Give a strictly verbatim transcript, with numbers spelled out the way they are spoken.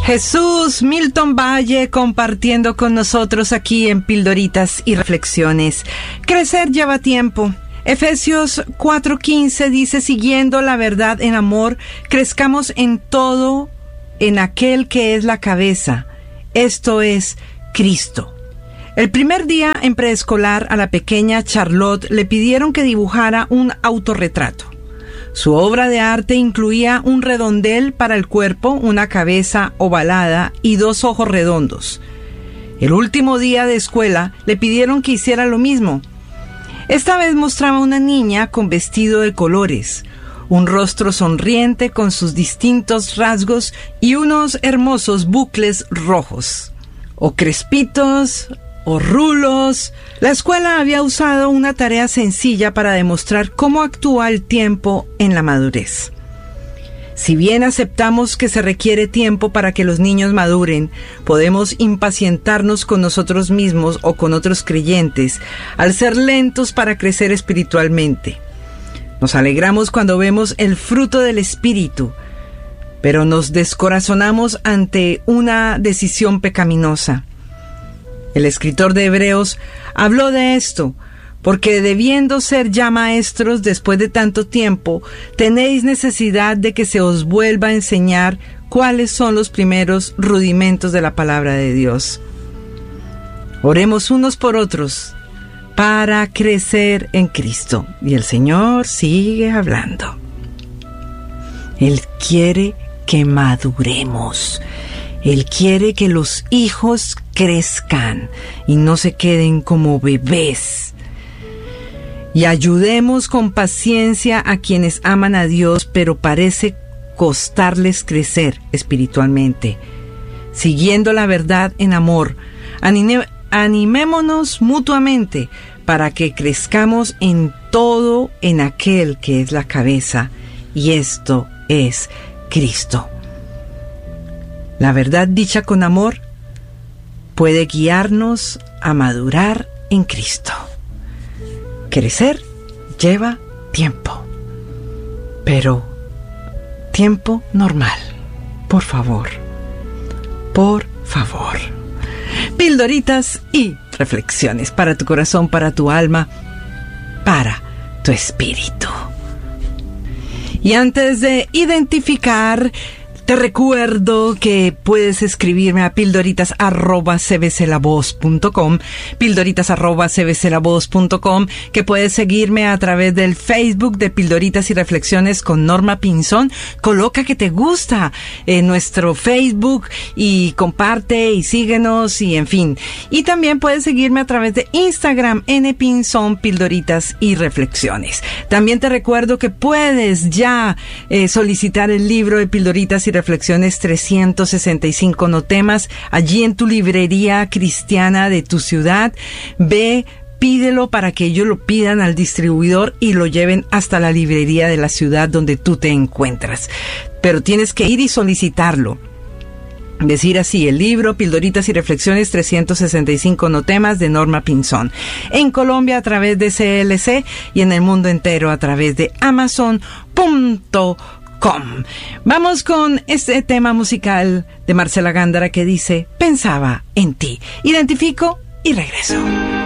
Jesús Milton Valle compartiendo con nosotros aquí en Pildoritas y Reflexiones. Crecer lleva tiempo. Efesios cuatro quince dice, siguiendo la verdad en amor, crezcamos en todo en aquel que es la cabeza, esto es Cristo. El primer día en preescolar a la pequeña Charlotte le pidieron que dibujara un autorretrato. Su obra de arte incluía un redondel para el cuerpo, una cabeza ovalada y dos ojos redondos. El último día de escuela le pidieron que hiciera lo mismo. Esta vez mostraba una niña con vestido de colores, un rostro sonriente con sus distintos rasgos y unos hermosos bucles rojos, o crespitos, o rulos. La escuela había usado una tarea sencilla para demostrar cómo actúa el tiempo en la madurez. Si bien aceptamos que se requiere tiempo para que los niños maduren, podemos impacientarnos con nosotros mismos o con otros creyentes al ser lentos para crecer espiritualmente. Nos alegramos cuando vemos el fruto del Espíritu, pero nos descorazonamos ante una decisión pecaminosa. El escritor de Hebreos habló de esto, porque debiendo ser ya maestros después de tanto tiempo, tenéis necesidad de que se os vuelva a enseñar cuáles son los primeros rudimentos de la palabra de Dios. Oremos unos por otros para crecer en Cristo. Y el Señor sigue hablando. Él quiere que maduremos. Él quiere que los hijos crezcan y no se queden como bebés. Y ayudemos con paciencia a quienes aman a Dios, pero parece costarles crecer espiritualmente. Siguiendo la verdad en amor, anime, animémonos mutuamente para que crezcamos en todo en aquel que es la cabeza, y esto es Cristo. La verdad dicha con amor puede guiarnos a madurar en Cristo. Crecer lleva tiempo, pero tiempo normal. Por favor, por favor. Pildoritas y reflexiones para tu corazón, para tu alma, para tu espíritu. Y antes de identificar, te recuerdo que puedes escribirme a pildoritas arroba c b c la voz punto com, pildoritas arroba c b c la voz punto com, que puedes seguirme a través del Facebook de Pildoritas y Reflexiones con Norma Pinzón. Coloca que te gusta en nuestro Facebook y comparte y síguenos y en fin. Y también puedes seguirme a través de Instagram, N Pinzón, Pildoritas y Reflexiones. También te recuerdo que puedes ya eh, solicitar el libro de Pildoritas y Reflexiones trescientos sesenta y cinco no temas, allí en tu librería cristiana de tu ciudad. Ve, pídelo para que ellos lo pidan al distribuidor y lo lleven hasta la librería de la ciudad donde tú te encuentras. Pero tienes que ir y solicitarlo. Decir así, el libro Pildoritas y Reflexiones trescientos sesenta y cinco no temas de Norma Pinzón. En Colombia a través de C L C y en el mundo entero a través de amazon punto com. Vamos con este tema musical de Marcela Gándara que dice, pensaba en ti. Identifico y regreso.